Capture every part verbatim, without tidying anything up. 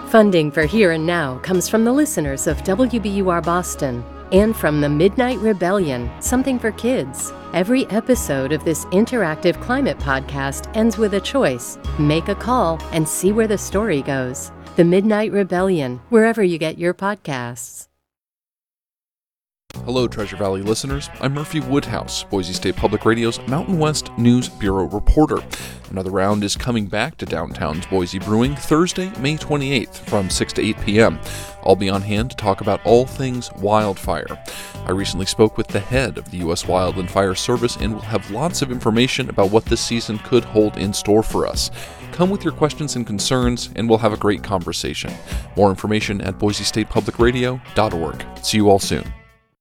Funding for Here and Now comes from the listeners of W B U R Boston and from the Midnight Rebellion, Something for Kids. Every episode of this interactive climate podcast ends with a choice. Make a call and see where the story goes. The Midnight Rebellion, wherever you get your podcasts. Hello, Treasure Valley listeners. I'm Murphy Woodhouse, Boise State Public Radio's Mountain West News Bureau reporter. Another round is coming back to downtown's Boise Brewing Thursday, May twenty-eighth from six to eight p.m. I'll be on hand to talk about all things wildfire. I recently spoke with the head of the U S Wildland Fire Service and will have lots of information about what this season could hold in store for us. Come with your questions and concerns, and we'll have a great conversation. More information at boise state public radio dot org. See you all soon.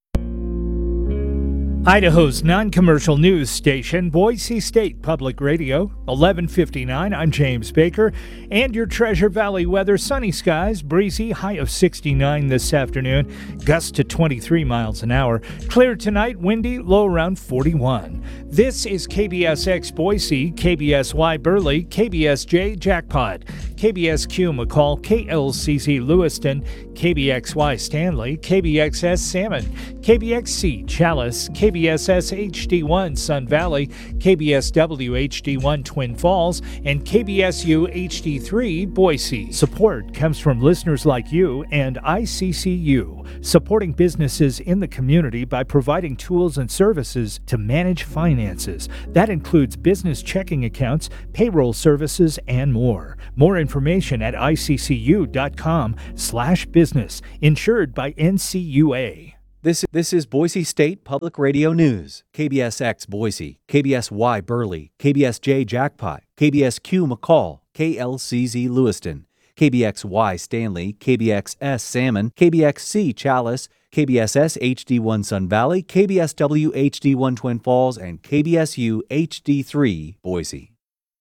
Idaho's non-commercial news station, Boise State Public Radio, eleven fifty-nine. I'm James Baker, and your Treasure Valley weather: sunny skies, breezy, high of sixty-nine this afternoon, gusts to twenty-three miles an hour. Clear tonight, windy, low around forty-one. This is K B S X Boise, K B S Y Burley, K B S J Jackpot, K B S Q McCall, K L C Z Lewiston, K B X Y Stanley, K B X S Salmon, K B X C Chalice, K B S S H D one Sun Valley, K B S W H D one Twin Falls, and K B S U H D three Boise. Support comes from listeners like you and I C C U, supporting businesses in the community by providing tools and services to manage finances. That includes business checking accounts, payroll services, and more. More information at I C C U dot com slash business, insured by N C U A. This, this is Boise State Public Radio News. K B S X Boise, K B S Y Burley, K B S J Jackpot, K B S Q McCall, K L C Z Lewiston, K B X Y Stanley, K B X S Salmon, K B X C Chalice, K B S S H D one Sun Valley, K B S W H D one Twin Falls, and K B S U H D three Boise.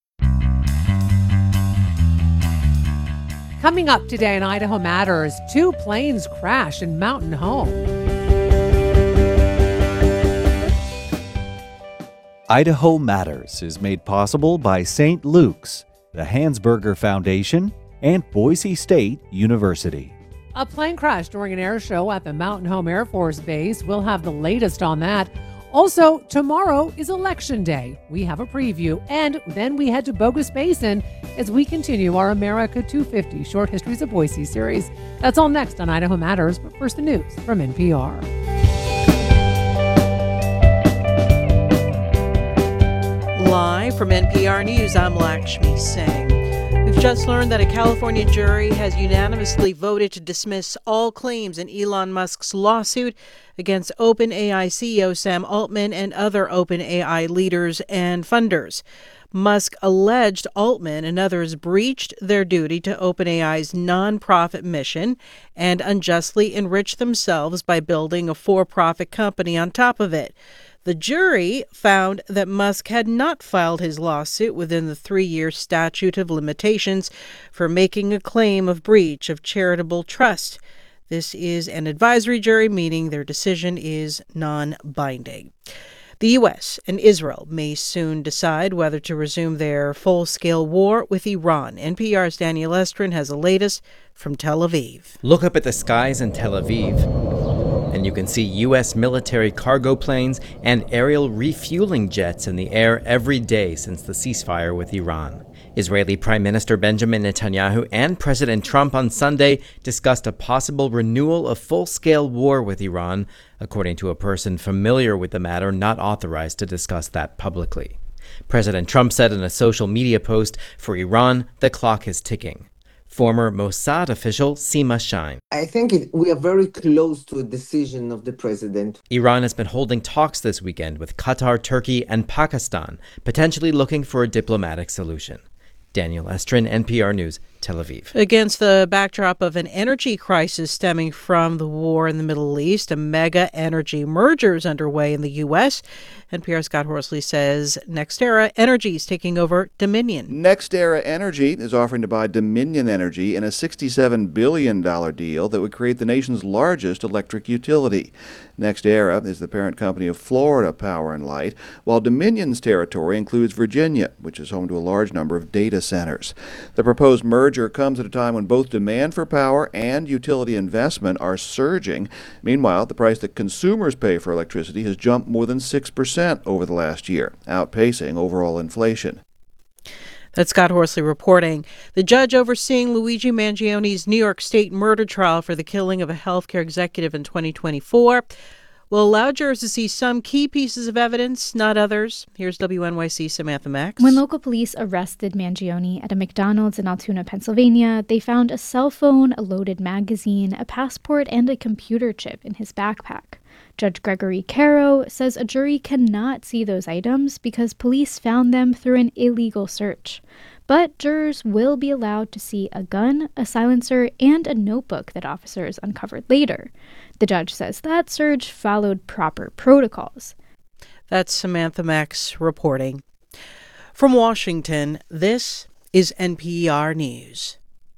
Coming up today in Idaho Matters, two planes crash in Mountain Home. Idaho Matters is made possible by Saint Luke's, the Hansberger Foundation, and Boise State University. A plane crash during an air show at the Mountain Home Air Force Base. We'll have the latest on that. Also, tomorrow is Election Day. We have a preview, and then we head to Bogus Basin as we continue our America two fifty Short Histories of Boise series. That's all next on Idaho Matters, but first the news from N P R. Live from N P R News, I'm Lakshmi Singh. We've just learned that a California jury has unanimously voted to dismiss all claims in Elon Musk's lawsuit against OpenAI C E O Sam Altman and other OpenAI leaders and funders. Musk alleged Altman and others breached their duty to OpenAI's nonprofit mission and unjustly enriched themselves by building a for-profit company on top of it. The jury found that Musk had not filed his lawsuit within the three-year statute of limitations for making a claim of breach of charitable trust. This is an advisory jury, meaning their decision is non-binding. The U S and Israel may soon decide whether to resume their full-scale war with Iran. N P R's Daniel Estrin has the latest from Tel Aviv. Look up at the skies in Tel Aviv, and you can see U S military cargo planes and aerial refueling jets in the air every day since the ceasefire with Iran. Israeli Prime Minister Benjamin Netanyahu and President Trump on Sunday discussed a possible renewal of full-scale war with Iran, according to a person familiar with the matter not authorized to discuss that publicly. President Trump said in a social media post, "For Iran, the clock is ticking." Former Mossad official Sima Shine. I think it, we are very close to a decision of the president. Iran has been holding talks this weekend with Qatar, Turkey, and Pakistan, potentially looking for a diplomatic solution. Daniel Estrin, N P R News, Tel Aviv. Against the backdrop of an energy crisis stemming from the war in the Middle East, a mega energy merger is underway in the U S N P R's Scott Horsley says NextEra Energy is taking over Dominion. NextEra Energy is offering to buy Dominion Energy in a sixty-seven billion dollars deal that would create the nation's largest electric utility. NextEra is the parent company of Florida Power and Light, while Dominion's territory includes Virginia, which is home to a large number of data centers. The proposed merger merger comes at a time when both demand for power and utility investment are surging. Meanwhile, the price that consumers pay for electricity has jumped more than six percent over the last year, outpacing overall inflation. That's Scott Horsley reporting. The judge overseeing Luigi Mangioni's New York State murder trial for the killing of a healthcare executive in twenty twenty-four will allow jurors to see some key pieces of evidence, not others. Here's W N Y C Samantha Max. When local police arrested Mangione at a McDonald's in Altoona, Pennsylvania, they found a cell phone, a loaded magazine, a passport, and a computer chip in his backpack. Judge Gregory Caro says a jury cannot see those items because police found them through an illegal search. But jurors will be allowed to see a gun, a silencer, and a notebook that officers uncovered later. The judge says that search followed proper protocols. That's Samantha Max reporting. From Washington, this is N P R News.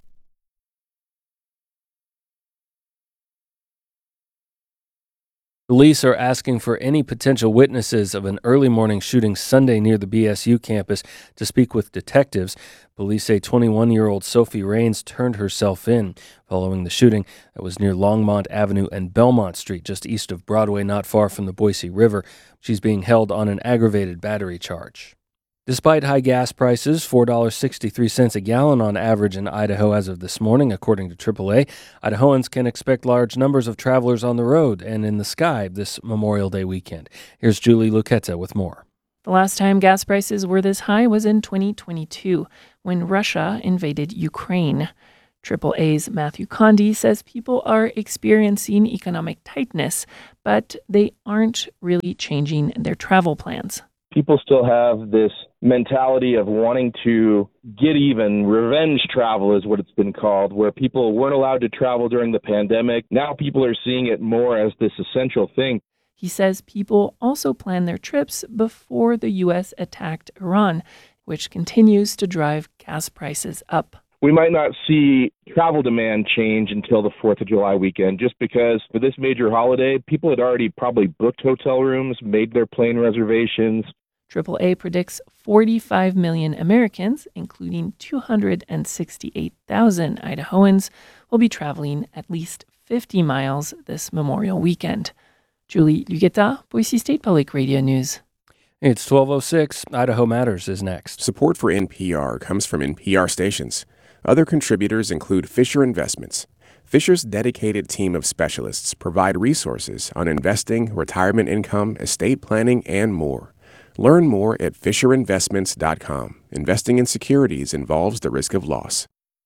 Police are asking for any potential witnesses of an early morning shooting Sunday near the B S U campus to speak with detectives. Police say twenty-one-year-old Sophie Rains turned herself in following the shooting that was near Longmont Avenue and Belmont Street, just east of Broadway, not far from the Boise River. She's being held on an aggravated battery charge. Despite high gas prices, four dollars and sixty-three cents a gallon on average in Idaho as of this morning, according to triple A, Idahoans can expect large numbers of travelers on the road and in the sky this Memorial Day weekend. Here's Julie Luquetta with more. The last time gas prices were this high was in twenty twenty-two, when Russia invaded Ukraine. triple A's Matthew Condi says people are experiencing economic tightness, but they aren't really changing their travel plans. People still have this mentality of wanting to get even. Revenge travel is what it's been called, where people weren't allowed to travel during the pandemic. Now people are seeing it more as this essential thing. He says people also plan their trips before the U S attacked Iran, which continues to drive gas prices up. We might not see travel demand change until the fourth of July weekend, just because for this major holiday, people had already probably booked hotel rooms, made their plane reservations. triple A predicts forty-five million Americans, including two hundred sixty-eight thousand Idahoans, will be traveling at least fifty miles this Memorial weekend. Julie Luquetta, Boise State Public Radio News. It's twelve oh six. Idaho Matters is next. Support for N P R comes from N P R stations. Other contributors include Fisher Investments. Fisher's dedicated team of specialists provide resources on investing, retirement income, estate planning, and more. Learn more at fisher investments dot com. Investing in securities involves the risk of loss.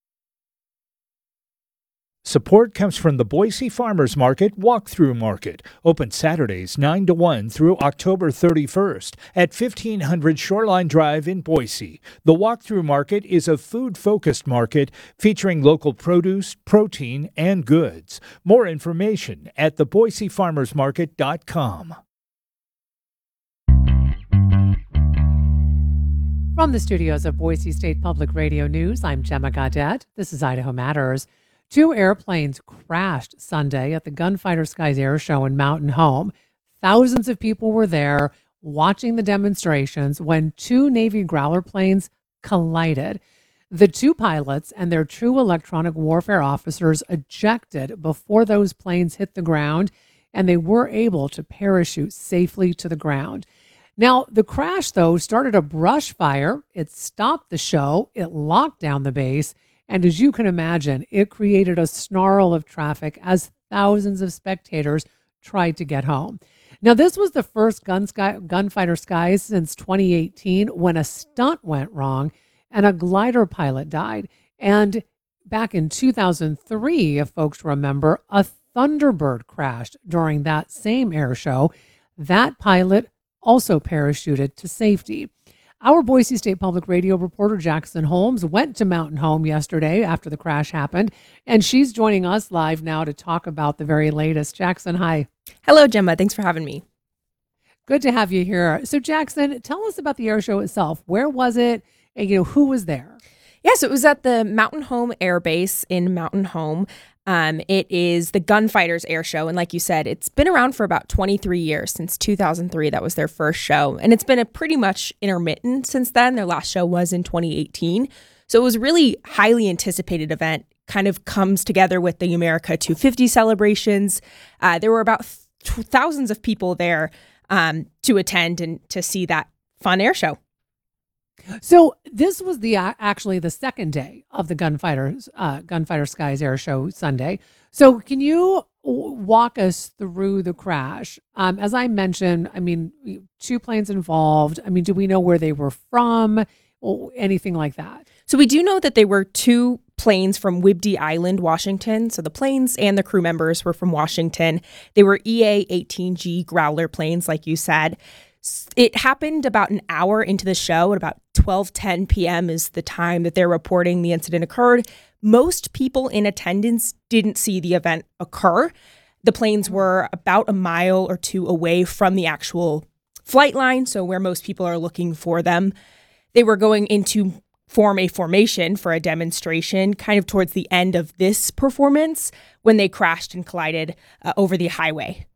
Support comes from the Boise Farmers Market Walkthrough Market, open Saturdays nine to one through October thirty-first at fifteen hundred Shoreline Drive in Boise. The Walkthrough Market is a food-focused market featuring local produce, protein, and goods. More information at the boise farmers market dot com. From the studios of Boise State Public Radio News, I'm Gemma Gaudette. This is Idaho Matters. Two airplanes crashed Sunday at the Gunfighter Skies Air Show in Mountain Home. Thousands of people were there watching the demonstrations when two Navy Growler planes collided. The two pilots and their true electronic warfare officers ejected before those planes hit the ground, and they were able to parachute safely to the ground. Now, the crash, though, started a brush fire. It stopped the show. It locked down the base. And as you can imagine, it created a snarl of traffic as thousands of spectators tried to get home. Now, this was the first gun sky, Gunfighter Skies since twenty eighteen when a stunt went wrong and a glider pilot died. And back in two thousand three, if folks remember, a Thunderbird crashed during that same air show. That pilot also parachuted to safety. Our Boise State Public Radio reporter Jackson Holmes went to Mountain Home yesterday after the crash happened, and she's joining us live now to talk about the very latest. Jackson, hi. Hello, Gemma. Thanks for having me. Good to have you here. So, Jackson, tell us about the air show itself. Where was it? And, you know, who was there? Yes, it was at the Mountain Home Air Base in Mountain Home. Um, it is the Gunfighters Air Show. And like you said, it's been around for about twenty-three years, since two thousand three. That was their first show. And it's been a pretty much intermittent since then. Their last show was in twenty eighteen. So it was really highly anticipated event, kind of comes together with the America two fifty celebrations. Uh, there were about th- thousands of people there um, to attend and to see that fun air show. So this was the uh, actually the second day of the Gunfighters uh, Gunfighter Skies Air Show Sunday. So can you w- walk us through the crash? Um, as I mentioned, I mean, two planes involved. I mean, do we know where they were from? Or anything like that? So we do know that they were two planes from Whidbey Island, Washington. So the planes and the crew members were from Washington. They were E A eighteen G Growler planes, like you said. It happened about an hour into the show. At about twelve ten p.m. is the time that they're reporting the incident occurred. Most people in attendance didn't see the event occur. The planes were about a mile or two away from the actual flight line, so where most people are looking for them. They were going into form a formation for a demonstration kind of towards the end of this performance when they crashed and collided uh, over the highway.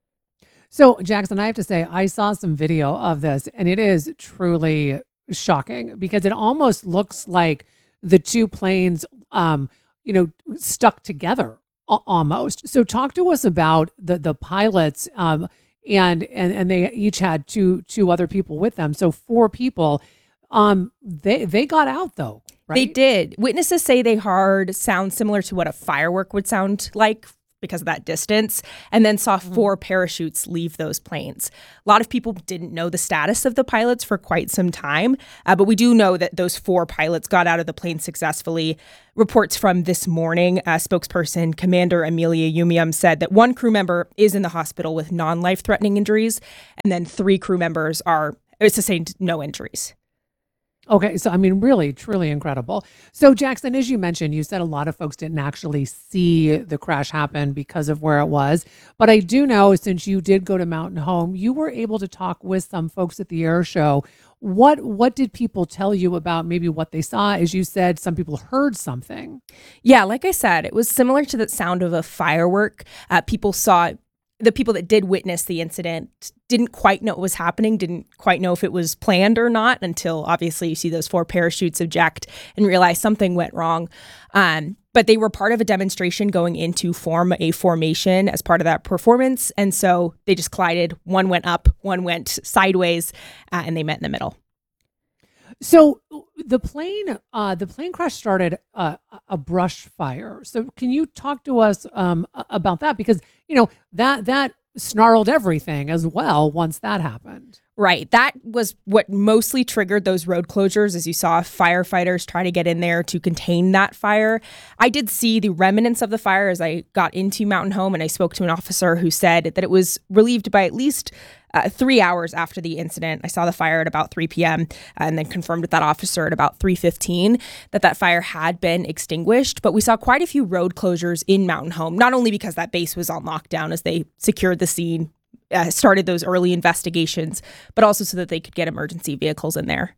So, Jackson, I have to say, I saw some video of this, and it is truly shocking because it almost looks like the two planes, um, you know, stuck together a- almost. So, talk to us about the the pilots, um, and and and they each had two two other people with them, so four people. Um, they they got out though, right? They did. Witnesses say they heard sounds similar to what a firework would sound like because of that distance, and then saw four mm-hmm. parachutes leave those planes. A lot of people didn't know the status of the pilots for quite some time, uh, but we do know that those four pilots got out of the plane successfully. Reports from this morning, uh, spokesperson Commander Amelia Umium said that one crew member is in the hospital with non-life-threatening injuries, and then three crew members are sustained no injuries. Okay, so I mean, really, truly incredible. So, Jackson, as you mentioned, you said a lot of folks didn't actually see the crash happen because of where it was. But I do know, since you did go to Mountain Home, you were able to talk with some folks at the air show. What what did people tell you about maybe what they saw? As you said, some people heard something. Yeah, like I said, it was similar to the sound of a firework. Uh, people saw the people that did witness the incident didn't quite know what was happening, didn't quite know if it was planned or not until obviously you see those four parachutes eject and realize something went wrong. Um, but they were part of a demonstration going in to form a formation as part of that performance. And so they just collided. One went up, one went sideways, uh, and they met in the middle. So the plane, uh, the plane crash started uh, a brush fire. So can you talk to us um, about that? Because you know that that snarled everything as well once that happened. Right. That was what mostly triggered those road closures, as you saw firefighters try to get in there to contain that fire. I did see the remnants of the fire as I got into Mountain Home, and I spoke to an officer who said that it was relieved by at least uh, three hours after the incident. I saw the fire at about three p.m. and then confirmed with that officer at about three fifteen that that fire had been extinguished. But we saw quite a few road closures in Mountain Home, not only because that base was on lockdown as they secured the scene, Uh, started those early investigations, but also so that they could get emergency vehicles in there.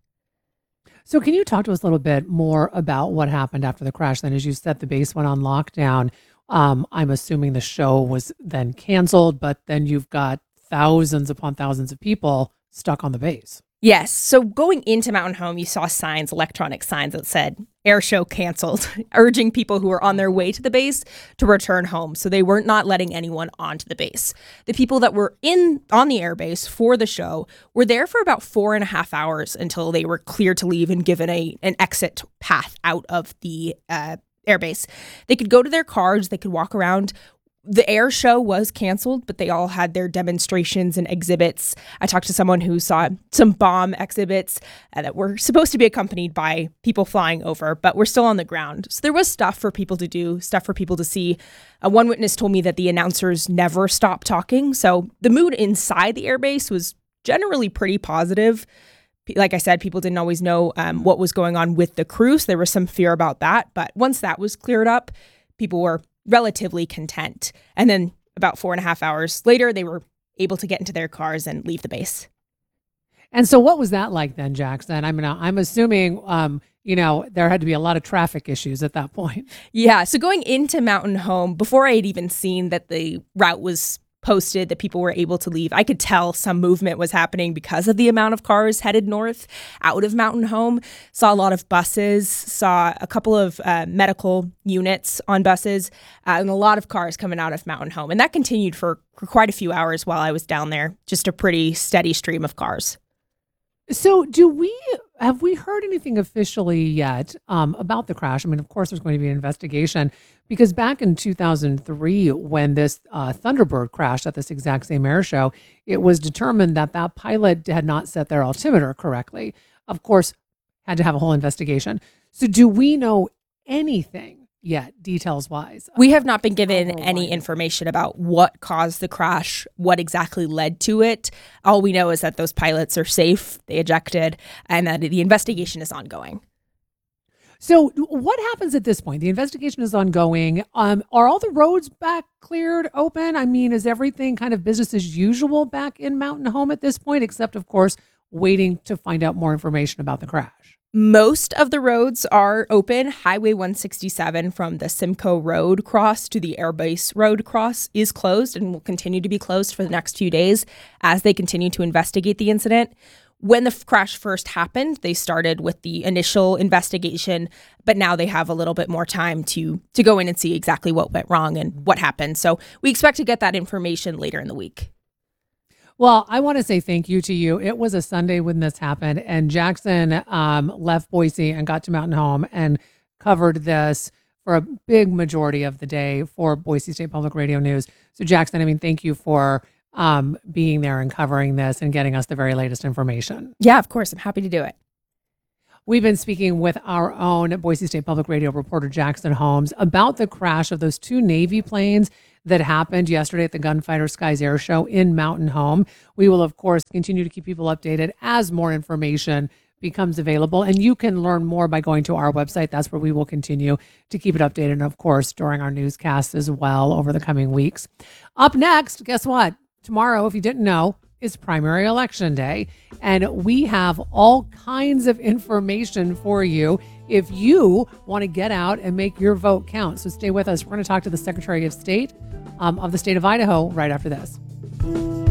So can you talk to us a little bit more about what happened after the crash? Then, as you said, the base went on lockdown. Um, I'm assuming the show was then canceled, but then you've got thousands upon thousands of people stuck on the base. Yes. So going into Mountain Home, you saw signs, electronic signs that said air show canceled, urging people who were on their way to the base to return home. So they weren't not letting anyone onto the base. The people that were in on the airbase for the show were there for about four and a half hours until they were cleared to leave and given a an exit path out of the uh, airbase. They could go to their cars. They could walk around. The air show was canceled, but they all had their demonstrations and exhibits. I talked to someone who saw some bomb exhibits uh, that were supposed to be accompanied by people flying over, but were still on the ground. So there was stuff for people to do, stuff for people to see. Uh, one witness told me that the announcers never stopped talking. So the mood inside the airbase was generally pretty positive. Like I said, people didn't always know um, what was going on with the crew, so there was some fear about that. But once that was cleared up, people were relatively content. And then about four and a half hours later, they were able to get into their cars and leave the base. And so what was that like then, Jackson? I mean, I'm assuming, um, you know, there had to be a lot of traffic issues at that point. Yeah. So going into Mountain Home, before I had even seen that the route was posted that people were able to leave. I could tell some movement was happening because of the amount of cars headed north out of Mountain Home. Saw a lot of buses, saw a couple of uh, medical units on buses, uh, and a lot of cars coming out of Mountain Home. And that continued for, for quite a few hours while I was down there. Just a pretty steady stream of cars. So do we, have we heard anything officially yet um, about the crash? I mean, of course, there's going to be an investigation because back in two thousand three, when this uh, Thunderbird crashed at this exact same air show, it was determined that that pilot had not set their altimeter correctly. Of course, had to have a whole investigation. So do we know anything yet, details wise? We have not been given any information about what caused the crash, what exactly led to it. All we know is that those pilots are safe, they ejected, and that the investigation is ongoing. So what happens at this point? The investigation is ongoing. Um, are all the roads back cleared, open? I mean, is everything kind of business as usual back in Mountain Home at this point, except, of course, waiting to find out more information about the crash? Most of the roads are open. Highway one sixty-seven from the Simcoe Road cross to the Airbase Road cross is closed and will continue to be closed for the next few days as they continue to investigate the incident. When the f- crash first happened, they started with the initial investigation, but now they have a little bit more time to to go in and see exactly what went wrong and what happened. So we expect to get that information later in the week. Well, I want to say thank you to you. It was a Sunday when this happened, and Jackson um, left Boise and got to Mountain Home and covered this for a big majority of the day for Boise State Public Radio News. So, Jackson, I mean, thank you for um, being there and covering this and getting us the very latest information. Yeah, of course. I'm happy to do it. We've been speaking with our own Boise State Public Radio reporter, Jackson Holmes, about the crash of those two Navy planes that happened yesterday at the Gunfighter Skies Air Show in Mountain Home. We will, of course, continue to keep people updated as more information becomes available. And you can learn more by going to our website. That's where we will continue to keep it updated. And, of course, during our newscasts as well over the coming weeks. Up next, guess what? Tomorrow, if you didn't know, is primary election day. And we have all kinds of information for you if you want to get out and make your vote count. So stay with us. We're going to talk to the Secretary of State um, of the state of Idaho right after this.